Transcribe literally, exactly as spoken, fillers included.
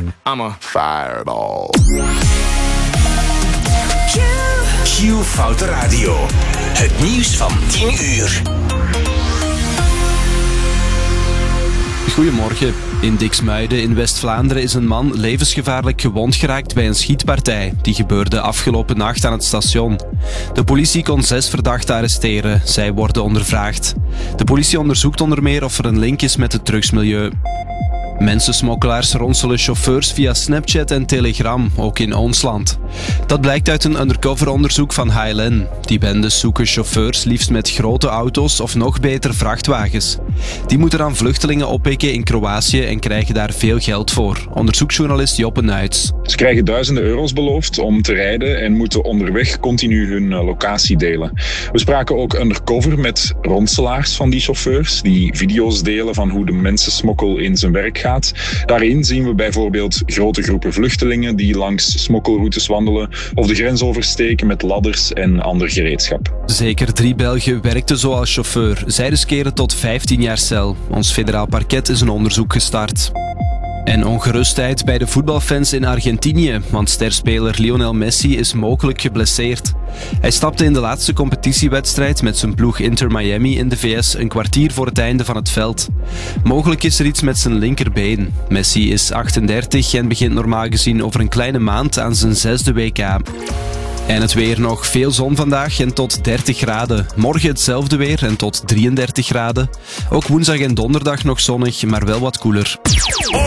I'm a fireball. Q Foute Radio. Het nieuws van tien uur. Goedemorgen. In Diksmuiden in West-Vlaanderen is een man levensgevaarlijk gewond geraakt bij een schietpartij. Die gebeurde afgelopen nacht aan het station. De politie kon zes verdachten arresteren. Zij worden ondervraagd. De politie onderzoekt onder meer of er een link is met het drugsmilieu. Mensensmokkelaars ronselen chauffeurs via Snapchat en Telegram, ook in ons land. Dat blijkt uit een undercover-onderzoek van H L N. Die bendes zoeken chauffeurs liefst met grote auto's of nog beter vrachtwagens. Die moeten aan vluchtelingen oppikken in Kroatië en krijgen daar veel geld voor. Onderzoeksjournalist Joppe Nuits. Ze krijgen duizenden euro's beloofd om te rijden en moeten onderweg continu hun locatie delen. We spraken ook undercover met ronselaars van die chauffeurs, die video's delen van hoe de mensensmokkel in zijn werk gaat. Daarin zien we bijvoorbeeld grote groepen vluchtelingen die langs smokkelroutes wandelen of de grens oversteken met ladders en ander gereedschap. Zeker drie Belgen werkten zo als chauffeur. Zij riskeren tot vijftien jaar cel. Ons federaal parket is een onderzoek gestart. En ongerustheid bij de voetbalfans in Argentinië, want sterspeler Lionel Messi is mogelijk geblesseerd. Hij stapte in de laatste competitiewedstrijd met zijn ploeg Inter Miami in de V S een kwartier voor het einde van het veld. Mogelijk is er iets met zijn linkerbeen. Messi is achtendertig en begint normaal gezien over een kleine maand aan zijn zesde W K. En het weer nog veel zon vandaag en tot dertig graden. Morgen hetzelfde weer en tot drieëndertig graden. Ook woensdag en donderdag nog zonnig, maar wel wat koeler.